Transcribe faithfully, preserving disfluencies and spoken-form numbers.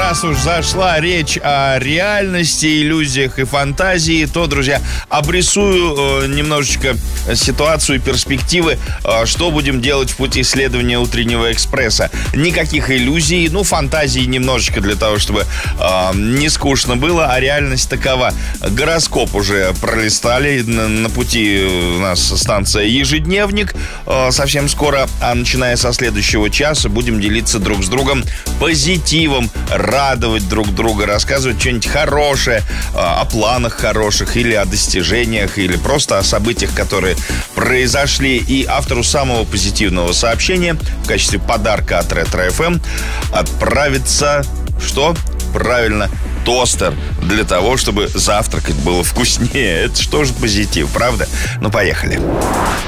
раз уж зашла речь о реальности, иллюзиях и фантазии, то, друзья, обрисую э, немножечко ситуацию и перспективы, э, что будем делать в пути исследования утреннего экспресса. Никаких иллюзий, ну, фантазий немножечко для того, чтобы э, не скучно было, а реальность такова. Гороскоп уже пролистали, на, на пути у нас станция «Ежедневник». Э, совсем скоро, а начиная со следующего часа, будем делиться друг с другом позитивом, радовать друг друга, рассказывать что-нибудь хорошее, о планах хороших или о достижениях, или просто о событиях, которые произошли. И автору самого позитивного сообщения в качестве подарка от Ретро эф эм отправится, что? Правильно, тостер, для того, чтобы завтракать было вкуснее. Это что же позитив, правда? Ну, поехали.